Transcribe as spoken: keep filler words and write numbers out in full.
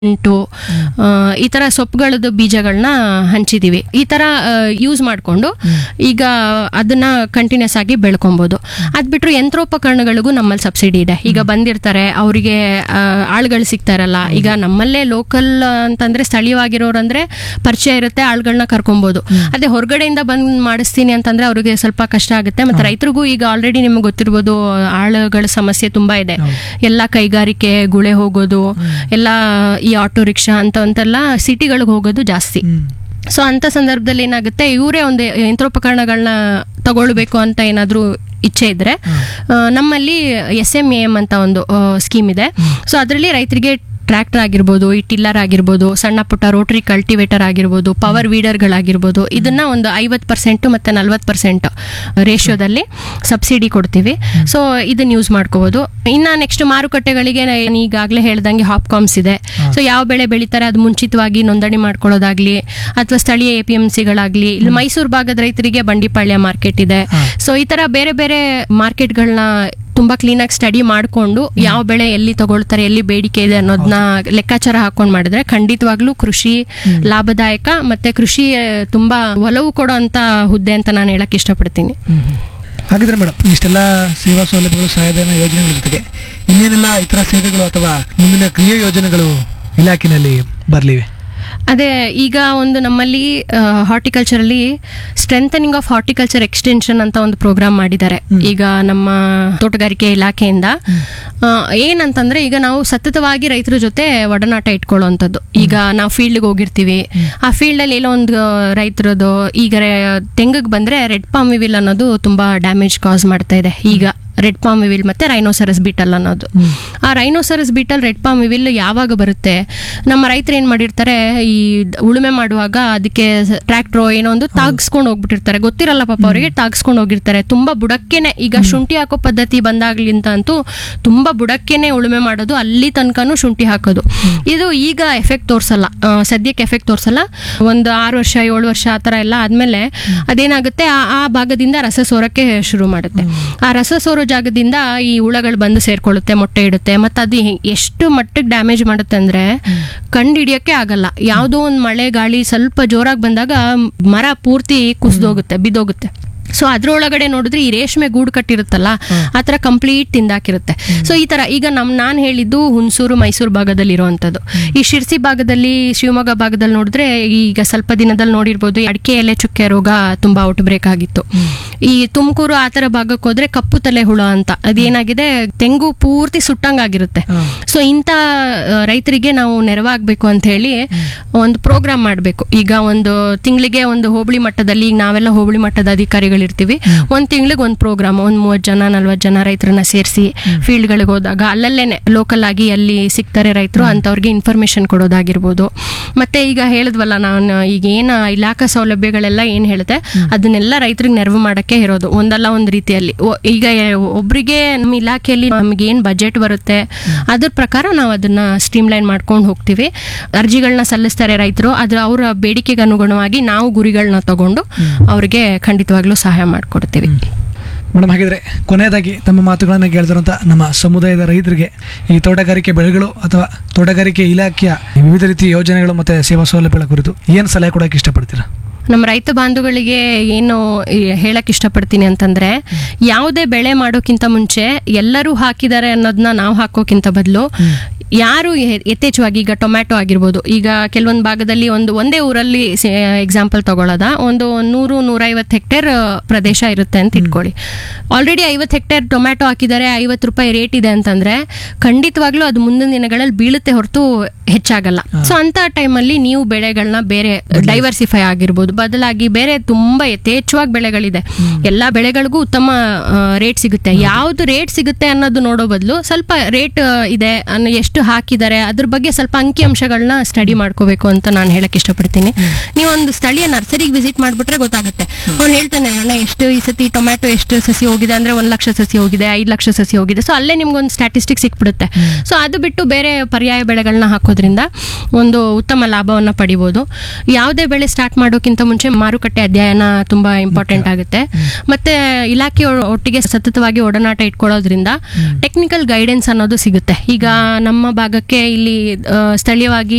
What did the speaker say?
ಮೆಂಟು ಈ ತರ ಸೊಪ್ಪುಗಳದ್ದು ಬೀಜಗಳನ್ನ ಹಂಚಿದೀವಿ. ಈ ತರ ಯೂಸ್ ಮಾಡಿಕೊಂಡು ಈಗ ಅದನ್ನ ಕಂಟಿನ್ಯೂಸ್ ಆಗಿ ಬೆಳ್ಕೊಬಹುದು. ಅದ್ ಬಿಟ್ರು ಯಂತ್ರೋಪಕರಣಗಳಿಗೂ ನಮ್ಮಲ್ಲಿ ಸಬ್ಸಿಡಿ ಇದೆ. ಈಗ ಬಂದಿರ್ತಾರೆ ಅವರಿಗೆ ಆಳ್ಗಳು ಸಿಗ್ತಾರಲ್ಲ, ಈಗ ನಮ್ಮಲ್ಲೇ ಲೋಕಲ್ ಅಂತಂದ್ರೆ ಸ್ಥಳೀಯವಾಗಿರೋರಂದ್ರೆ ಪರಿಚಯ ಇರುತ್ತೆ, ಆಳ್ಗಳನ್ನ ಕರ್ಕೊಬಹುದು. ಅದೇ ಹೊರಗಡೆಯಿಂದ ಬಂದ್ ಮಾಡಿಸ್ತೀನಿ ಅಂತಂದ್ರೆ ಅವ್ರಿಗೆ ಸ್ವಲ್ಪ ಕಷ್ಟ ಆಗುತ್ತೆ. ಮತ್ತೆ ರೈತರಿಗೂ ಈಗ ಆಲ್ರೆಡಿ ನಿಮ್ಗೆ ಗೊತ್ತಿರ್ಬೋದು, ಆಳುಗಳ ಸಮಸ್ಯೆ ತುಂಬಾ ಇದೆ. ಎಲ್ಲಾ ಕೈಗಾರಿಕೆ ಗುಳೆ ಹೋಗೋದು, ಎಲ್ಲ ಈ ಆಟೋ ರಿಕ್ಷಾ ಅಂತ ಅಂತೆಲ್ಲ ಸಿಟಿಗಳಿಗೆ ಹೋಗೋದು ಜಾಸ್ತಿ. ಸೊ ಅಂತ ಸಂದರ್ಭದಲ್ಲಿ ಏನಾಗುತ್ತೆ, ಇವರೇ ಒಂದು ಯಂತ್ರೋಪಕರಣಗಳನ್ನ ತಗೊಳ್ಬೇಕು ಅಂತ ಏನಾದ್ರೂ ಇಚ್ಛೆ ಇದ್ರೆ ನಮ್ಮಲ್ಲಿ ಎಸ್ ಎಂ ಎ ಎಂ ಅಂತ ಒಂದು ಸ್ಕೀಮ್ ಇದೆ. ಸೊ ಅದರಲ್ಲಿ ರೈತರಿಗೆ ಟ್ರ್ಯಾಕ್ಟರ್ ಆಗಿರ್ಬೋದು, ಈ ಟಿಲ್ಲರ್ ಆಗಿರ್ಬೋದು, ಸಣ್ಣ ಪುಟ್ಟ ರೋಟರಿ ಕಲ್ಟಿವೇಟರ್ ಆಗಿರ್ಬೋದು, ಪವರ್ ವೀಡರ್ಗಳಾಗಿರ್ಬೋದು, ಇದನ್ನ ಒಂದು ಐವತ್ತು ಪರ್ಸೆಂಟ್ ಮತ್ತೆ ನಲ್ವತ್ತು ಪರ್ಸೆಂಟ್ ರೇಷಿಯೋದಲ್ಲಿ ಸಬ್ಸಿಡಿ ಕೊಡ್ತೀವಿ. ಸೊ ಇದನ್ನ ಯೂಸ್ ಮಾಡ್ಕೋಬಹುದು. ಇನ್ನ ನೆಕ್ಸ್ಟ್ ಮಾರುಕಟ್ಟೆಗಳಿಗೆ ನಾನು ಈಗಾಗಲೇ ಹೇಳ್ದಂಗೆ ಹಾಪ್ಕಾಮ್ಸ್ ಇದೆ. ಸೊ ಯಾವ ಬೆಳೆ ಬೆಳೀತಾರೆ ಅದು ಮುಂಚಿತವಾಗಿ ನೋಂದಣಿ ಮಾಡ್ಕೊಳ್ಳೋದಾಗ್ಲಿ, ಅಥವಾ ಸ್ಥಳೀಯ ಎ ಪಿ ಎಂ ಸಿಗಳಾಗ್ಲಿ, ಇಲ್ಲಿ ಮೈಸೂರು ಭಾಗದ ರೈತರಿಗೆ ಬಂಡಿಪಾಳ್ಯ ಮಾರ್ಕೆಟ್ ಇದೆ. ಸೊ ಈ ತರ ಬೇರೆ ಬೇರೆ ಮಾರ್ಕೆಟ್ಗಳನ್ನ ತುಂಬಾ ಕ್ಲೀನ್ ಆಗಿ ಸ್ಟಡಿ ಮಾಡ್ಕೊಂಡು ಯಾವ ಬೆಳೆ ಎಲ್ಲಿ ತಗೊಳ್ತಾರೆ, ಎಲ್ಲಿ ಬೇಡಿಕೆ ಇದೆ ಅನ್ನೋದನ್ನ ಲೆಕ್ಕಾಚಾರ ಹಾಕೊಂಡ್ ಮಾಡಿದ್ರೆ ಖಂಡಿತವಾಗ್ಲೂ ಕೃಷಿ ಲಾಭದಾಯಕ ಮತ್ತೆ ಕೃಷಿ ತುಂಬಾ ಒಲವು ಕೊಡೋ ಅಂತ ಹುದ್ದೆ ಅಂತ ನಾನು ಹೇಳಕ್ ಇಷ್ಟಪಡ್ತೀನಿ. ಹಾಗಿದ್ರೆ ಮೇಡಮ್, ಇಷ್ಟೆಲ್ಲ ಸೇವಾ ಸೌಲಭ್ಯಗಳು, ಸಹಾಯಧನ ಯೋಜನೆಗಳ ಜೊತೆಗೆ ಇನ್ನೇನೆಲ್ಲ ಇತರ ಸೇವೆಗಳು ಅಥವಾ ಮುಂದಿನ ಕ್ರಿಯಾ ಯೋಜನೆಗಳು ಇಲಾಖೆನಲ್ಲಿ ಬರಲಿವೆ? ಅದೇ ಈಗ ಒಂದು ನಮ್ಮಲ್ಲಿ ಹಾರ್ಟಿಕಲ್ಚರ್ ಅಲ್ಲಿ ಸ್ಟ್ರೆಂಥನಿಂಗ್ ಆಫ್ ಹಾರ್ಟಿಕಲ್ಚರ್ ಎಕ್ಸ್ಟೆನ್ಷನ್ ಅಂತ ಒಂದು ಪ್ರೋಗ್ರಾಮ್ ಮಾಡಿದ್ದಾರೆ ಈಗ ನಮ್ಮ ತೋಟಗಾರಿಕೆ ಇಲಾಖೆಯಿಂದ. ಏನಂತಂದ್ರೆ ಈಗ ನಾವು ಸತತವಾಗಿ ರೈತರ ಜೊತೆ ಒಡನಾಟ ಇಟ್ಕೊಳ್ಳುವಂಥದ್ದು. ಈಗ ನಾವು ಫೀಲ್ಡ್ಗೆ ಹೋಗಿರ್ತೀವಿ, ಆ ಫೀಲ್ಡ್ ಅಲ್ಲಿ ಏನೋ ಒಂದು ರೈತರದು ಈಗ ತೆಂಗಿಗೆ ಬಂದ್ರೆ ರೆಡ್ ಪಾಮ್ ವಿಲ್ ಅನ್ನೋದು ತುಂಬಾ ಡ್ಯಾಮೇಜ್ ಕಾಸ್ ಮಾಡ್ತಾ ಇದೆ. ಈಗ ರೆಡ್ ಪಾಮ್ ವಿಲ್ ಮತ್ತೆ ರೈನೋಸರಸ್ ಬೀಟಲ್ ಅನ್ನೋದು. ಆ rhinoceros Beetal, red palm will ಯಾವಾಗ ಬರುತ್ತೆ, ನಮ್ಮ ರೈತರು ಏನ್ ಮಾಡಿರ್ತಾರೆ, ಈ ಉಳುಮೆ ಮಾಡುವಾಗ ಅದಕ್ಕೆ ಟ್ರ್ಯಾಕ್ಟರ್ ಏನೋ ಒಂದು ತಾಗಿಸ್ಕೊಂಡು ಹೋಗ್ಬಿಟ್ಟಿರ್ತಾರೆ, ಗೊತ್ತಿರಲ್ಲ ಪಾಪ ಅವರಿಗೆ, ತಾಗಿಸ್ಕೊಂಡು ಹೋಗಿರ್ತಾರೆ. ತುಂಬಾ ಬುಡಕ್ಕೇನೆ ಈಗ ಶುಂಠಿ ಹಾಕೋ ಪದ್ಧತಿ ಬಂದಾಗ್ಲಿಂತ ಅಂತೂ ತುಂಬಾ ಬುಡಕ್ಕೇನೆ ಉಳುಮೆ ಮಾಡೋದು, ಅಲ್ಲಿ ತನಕನೂ ಶುಂಠಿ ಹಾಕೋದು. ಇದು ಈಗ ಎಫೆಕ್ಟ್ ತೋರ್ಸಲ್ಲ, ಸದ್ಯಕ್ಕೆ ಎಫೆಕ್ಟ್ ತೋರ್ಸಲ್ಲ. ಒಂದು ಆರು ವರ್ಷ ಏಳು ವರ್ಷ ಆತರ ಎಲ್ಲ ಆದ್ಮೇಲೆ ಅದೇನಾಗುತ್ತೆ, ಆ ಭಾಗದಿಂದ ರಸ ಸೋರಕ್ಕೆ ಶುರು ಮಾಡುತ್ತೆ. ಆ ರಸ ಸೋರೋ ಜಾಗದಿಂದ ಈ ಹುಳಗಳು ಬಂದು ಸೇರ್ಕೊಳ್ಳುತ್ತೆ, ಮೊಟ್ಟೆ ಇಡುತ್ತೆ. ಮತ್ತೆ ಅದು ಎಷ್ಟು ಮಟ್ಟಿಗೆ ಡ್ಯಾಮೇಜ್ ಮಾಡುತ್ತೆ ಅಂದ್ರೆ ಕಂಡು ಹಿಡಿಯಕ್ಕೆ ಆಗಲ್ಲ. ಯಾವುದೋ ಒಂದು ಮಳೆ ಗಾಳಿ ಸ್ವಲ್ಪ ಜೋರಾಗಿ ಬಂದಾಗ ಮರ ಪೂರ್ತಿ ಕುಸಿದೋಗುತ್ತೆ, ಬಿದ್ದೋಗುತ್ತೆ. ಸೊ ಅದ್ರೊಳಗಡೆ ನೋಡಿದ್ರೆ ಈ ರೇಷ್ಮೆ ಗೂಡು ಕಟ್ಟಿರುತ್ತಲ್ಲ, ಆತರ ಕಂಪ್ಲೀಟ್ ತಿಂದಾಕಿರುತ್ತೆ. ಸೊ ಈ ತರ ಈಗ ನಮ್ ನಾನ್ ಹೇಳಿದ್ದು ಹುಣಸೂರು ಮೈಸೂರು ಭಾಗದಲ್ಲಿ ಇರುವಂತದ್ದು. ಈ ಶಿರ್ಸಿ ಭಾಗದಲ್ಲಿ, ಶಿವಮೊಗ್ಗ ಭಾಗದಲ್ಲಿ ನೋಡಿದ್ರೆ ಈಗ ಸ್ವಲ್ಪ ದಿನದಲ್ಲಿ ನೋಡಿರ್ಬೋದು, ಅಡಿಕೆ ಎಲೆ ಚುಕ್ಕೆ ರೋಗ ತುಂಬಾ ಔಟ್ ಬ್ರೇಕ್ ಆಗಿತ್ತು. ಈ ತುಮಕೂರು ಆತರ ಭಾಗಕ್ಕೆ ಹೋದ್ರೆ ಕಪ್ಪು ತಲೆ ಹುಳ ಅಂತ, ಅದೇನಾಗಿದೆ, ತೆಂಗು ಪೂರ್ತಿ ಸುಟ್ಟಂಗಾಗಿರುತ್ತೆ. ಸೊ ಇಂಥ ರೈತರಿಗೆ ನಾವು ನೆರವಾಗಬೇಕು ಅಂತ ಹೇಳಿ ಒಂದು ಪ್ರೋಗ್ರಾಮ್ ಮಾಡಬೇಕು. ಈಗ ಒಂದು ತಿಂಗಳಿಗೆ ಒಂದು ಹೋಬಳಿ ಮಟ್ಟದಲ್ಲಿ, ಈಗ ನಾವೆಲ್ಲ ಹೋಬಳಿ ಮಟ್ಟದ ಅಧಿಕಾರಿಗಳು ಇರ್ತೀವಿ, ಒಂದ್ ತಿಂಗಳಿಗೆ ಒಂದು ಪ್ರೋಗ್ರಾಮ್, ಒಂದ್ ಮೂವತ್ ಜನ ನಲ್ವತ್ ಜನ ರೈತರನ್ನ ಸೇರಿಸಿ ಫೀಲ್ಡ್ ಗಳಿಗೆ ಹೋದಾಗ ಅಲ್ಲಲ್ಲೇನೆ ಲೋಕಲ್ ಆಗಿ ಎಲ್ಲಿ ಸಿಗ್ತಾರೆ ರೈತರು ಅಂತವ್ರಿಗೆ ಇನ್ಫಾರ್ಮೇಶನ್ ಕೊಡೋದಾಗಿರ್ಬೋದು. ಮತ್ತೆ ಈಗ ಹೇಳಿದ್ವಲ್ಲ ನಾನು, ಈಗ ಏನ ಇಲಾಖಾ ಸೌಲಭ್ಯಗಳೆಲ್ಲ ಏನ್ ಹೇಳುತ್ತೆ ಅದನ್ನೆಲ್ಲ ರೈತರಿಗೆ ನೆರವು ಮಾಡಕ್ಕೆ ಇರೋದು ಒಂದಲ್ಲ ಒಂದ್ ರೀತಿಯಲ್ಲಿ. ಈಗ ಒಬ್ರಿಗೆ ನಮ್ಮ ಇಲಾಖೆಯಲ್ಲಿ ನಮ್ಗೆ ಏನ್ ಬಜೆಟ್ ಬರುತ್ತೆ ಅದ್ರ ಪ್ರಕಾರ ನಾವು ಅದನ್ನ ಸ್ಟ್ರೀಮ್ ಲೈನ್ ಮಾಡ್ಕೊಂಡು ಹೋಗ್ತೀವಿ. ಅರ್ಜಿಗಳನ್ನ ಸಲ್ಲಿಸ್ತಾರೆ ರೈತರು, ಅದ್ರ ಅವರ ಬೇಡಿಕೆಗೆ ಅನುಗುಣವಾಗಿ ನಾವು ಗುರಿಗಳನ್ನ ತಗೊಂಡು ಅವ್ರಿಗೆ ಖಂಡಿತವಾಗ್ಲೂ ಸಹಾಯ ಮಾಡಿಕೊಡ್ತೀವಿ. ಮೇಡಮ್, ಹಾಗಿದ್ರೆ ಕೊನೆಯದಾಗಿ ತಮ್ಮ ಮಾತುಗಳನ್ನು ಕೇಳ್ತಿರುವಂಥ ನಮ್ಮ ಸಮುದಾಯದ ರೈತರಿಗೆ ಈ ತೋಟಗಾರಿಕೆ ಬೆಳೆಗಳು ಅಥವಾ ತೋಟಗಾರಿಕೆ ಇಲಾಖೆಯ ವಿವಿಧ ರೀತಿಯ ಯೋಜನೆಗಳು ಮತ್ತು ಸೇವಾ ಸೌಲಭ್ಯಗಳ ಕುರಿತು ಏನು ಸಲಹೆ ಕೊಡೋಕೆ ಇಷ್ಟಪಡ್ತೀರಾ? ನಮ್ಮ ರೈತ ಬಾಂಧುಗಳಿಗೆ ಏನು ಹೇಳಕ್ ಇಷ್ಟಪಡ್ತೀನಿ ಅಂತಂದ್ರೆ, ಯಾವುದೇ ಬೆಳೆ ಮಾಡೋಕ್ಕಿಂತ ಮುಂಚೆ ಎಲ್ಲರೂ ಹಾಕಿದ್ದಾರೆ ಅನ್ನೋದನ್ನ ನಾವು ಹಾಕೋಕ್ಕಿಂತ ಬದಲು ಯಾರು ಯಥೇಚ್ಛವಾಗಿ, ಈಗ ಟೊಮ್ಯಾಟೊ ಆಗಿರ್ಬೋದು, ಈಗ ಕೆಲವೊಂದು ಭಾಗದಲ್ಲಿ ಒಂದು ಒಂದೇ ಊರಲ್ಲಿ ಎಕ್ಸಾಂಪಲ್ ತಗೊಳ್ಳೋದ, ಒಂದು ನೂರು ನೂರೈವತ್ತು ಹೆಕ್ಟೇರ್ ಪ್ರದೇಶ ಇರುತ್ತೆ ಅಂತ ಇಟ್ಕೊಳ್ಳಿ. ಆಲ್ರೆಡಿ ಐವತ್ತು ಹೆಕ್ಟೇರ್ ಟೊಮ್ಯಾಟೊ ಹಾಕಿದ್ದಾರೆ, ಐವತ್ತು ರೂಪಾಯಿ ರೇಟ್ ಇದೆ ಅಂತಂದ್ರೆ ಖಂಡಿತವಾಗ್ಲೂ ಅದು ಮುಂದಿನ ದಿನಗಳಲ್ಲಿ ಬೀಳುತ್ತೆ ಹೊರತು ಹೆಚ್ಚಾಗಲ್ಲ. ಸೊ ಅಂತ ಟೈಮಲ್ಲಿ ನೀವು ಬೆಳೆಗಳನ್ನ ಬೇರೆ ಡೈವರ್ಸಿಫೈ ಆಗಿರ್ಬೋದು, ಬದಲಾಗಿ ಬೇರೆ ತುಂಬಾ ಯಥೇಚ್ಛವಾಗಿ ಬೆಳೆಗಳಿದೆ, ಎಲ್ಲಾ ಬೆಳೆಗಳಿಗೂ ಉತ್ತಮ ರೇಟ್ ಸಿಗುತ್ತೆ. ಯಾವ್ದು ರೇಟ್ ಸಿಗುತ್ತೆ ಅನ್ನೋದು ನೋಡೋ ಬದಲು ಸ್ವಲ್ಪ ರೇಟ್ ಇದೆ ಅನ್ನೋ, ಎಷ್ಟು ಹಾಕಿದ್ದಾರೆ ಅದ್ರ ಬಗ್ಗೆ ಸ್ವಲ್ಪ ಅಂಕಿ ಅಂಶಗಳನ್ನ ಸ್ಟಡಿ ಮಾಡ್ಕೋಬೇಕು ಅಂತ ನಾನು ಹೇಳಕ್ ಇಷ್ಟಪಡ್ತೀನಿ. ನೀವೊಂದು ಸ್ಥಳೀಯ ನರ್ಸರಿಗೆ ವಿಸಿಟ್ ಮಾಡ್ಬಿಟ್ರೆ ಗೊತ್ತಾಗುತ್ತೆ. ಅವ್ನು ಹೇಳ್ತಾನೆ, ಅಣ್ಣ ಎಷ್ಟು ಈ ಸತಿ ಟೊಮ್ಯಾಟೊ ಎಷ್ಟು ಸಸಿ ಹೋಗಿದೆ ಅಂದ್ರೆ ಒಂದ್ ಲಕ್ಷ ಸಸಿ ಹೋಗಿದೆ, ಐದ್ ಲಕ್ಷ ಸಸಿ ಹೋಗಿದೆ. ಸೊ ಅಲ್ಲೇ ನಿಮ್ಗೊಂದು ಸ್ಟ್ಯಾಟಿಸ್ಟಿಕ್ ಸಿಕ್ಬಿಡುತ್ತೆ. ಸೊ ಅದು ಬಿಟ್ಟು ಬೇರೆ ಪರ್ಯಾಯ ಬೆಳೆಗಳನ್ನ ಹಾಕೋದ್ರಿಂದ ಒಂದು ಉತ್ತಮ ಲಾಭವನ್ನ ಪಡಿಬಹುದು. ಯಾವುದೇ ಬೆಳೆ ಸ್ಟಾರ್ಟ್ ಮಾಡೋಕ್ಕಿಂತ ಮುಂಚೆ ಮಾರುಕಟ್ಟೆ ಅಧ್ಯಯನ ತುಂಬಾ ಇಂಪಾರ್ಟೆಂಟ್ ಆಗುತ್ತೆ. ಮತ್ತೆ ಇಲಾಖೆ ಒಟ್ಟಿಗೆ ಸತತವಾಗಿ ಒಡನಾಟ ಇಟ್ಕೊಳ್ಳೋದ್ರಿಂದ ಟೆಕ್ನಿಕಲ್ ಗೈಡೆನ್ಸ್ ಅನ್ನೋದು ಸಿಗುತ್ತೆ. ಈಗ ನಮ್ಮ ಭಾಗಕ್ಕೆ ಇಲ್ಲಿ ಆ, ಸ್ಥಳೀಯವಾಗಿ